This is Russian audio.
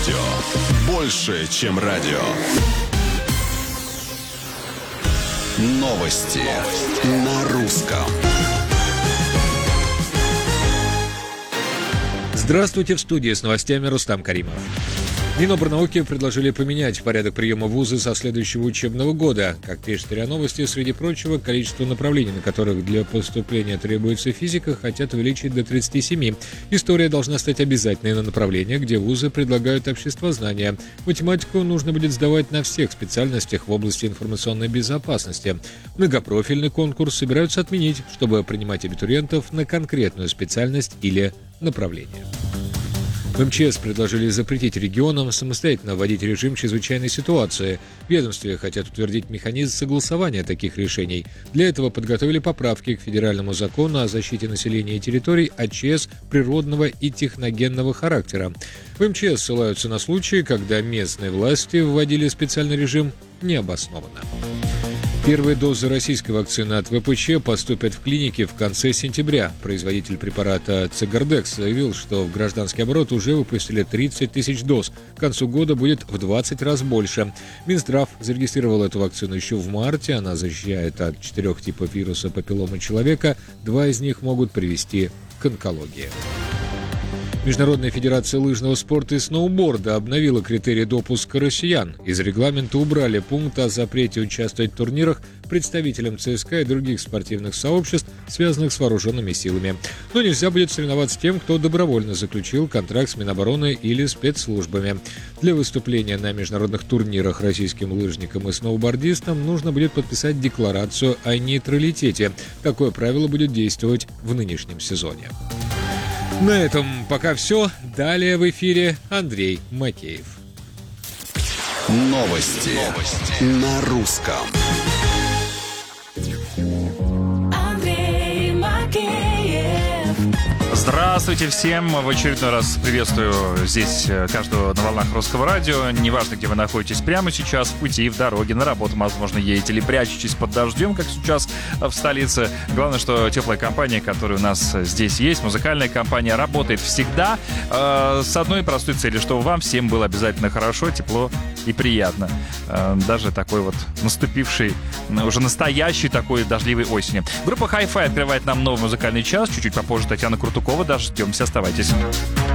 радио. Больше, чем радио. Новости на русском. Здравствуйте, в студии с новостями Рустам Каримов. Минобрнауки предложили поменять порядок приема в вузы со следующего учебного года. Как пишет РИА Новости, среди прочего, количество направлений, на которых для поступления требуется физика, хотят увеличить до 37. История должна стать обязательной на направлениях, где вузы предлагают обществознание. Математику нужно будет сдавать на всех специальностях в области информационной безопасности. Многопрофильный конкурс собираются отменить, чтобы принимать абитуриентов на конкретную специальность или направление. В МЧС предложили запретить регионам самостоятельно вводить режим чрезвычайной ситуации. В ведомстве хотят утвердить механизм согласования таких решений. Для этого подготовили поправки к федеральному закону о защите населения и территорий от ЧС природного и техногенного характера. В МЧС ссылаются на случаи, когда местные власти вводили специальный режим необоснованно. Первые дозы российской вакцины от ВПЧ поступят в клиники в конце сентября. Производитель препарата Цигардекс заявил, что в гражданский оборот уже выпустили 30 тысяч доз. К концу года будет в 20 раз больше. Минздрав зарегистрировал эту вакцину еще в марте. Она защищает от 4 типов вируса папилломы человека. 2 из них могут привести к онкологии. Международная федерация лыжного спорта и сноуборда обновила критерии допуска россиян. Из регламента убрали пункт о запрете участвовать в турнирах представителям ЦСКА и других спортивных сообществ, связанных с вооруженными силами. Но нельзя будет соревноваться тем, кто добровольно заключил контракт с Минобороны или спецслужбами. Для выступления на международных турнирах российским лыжникам и сноубордистам нужно будет подписать декларацию о нейтралитете. Такое правило будет действовать в нынешнем сезоне. На этом пока все. Далее в эфире Андрей Макеев. Новости на русском. Андрей Макеев. Здравствуйте всем! В очередной раз приветствую здесь каждого на волнах Русского радио. Неважно, где вы находитесь прямо сейчас, в пути, в дороге, на работу, возможно, едете или прячетесь под дождем, как сейчас в столице. Главное, что теплая компания, которая у нас здесь есть, музыкальная компания, работает всегда с одной простой целью, чтобы вам всем было обязательно хорошо, тепло и приятно. Даже такой вот наступивший, уже настоящий такой дождливой осени. Группа Hi-Fi открывает нам новый музыкальный час. Чуть-чуть попозже Татьяна Крутукова. Дождемся, оставайтесь.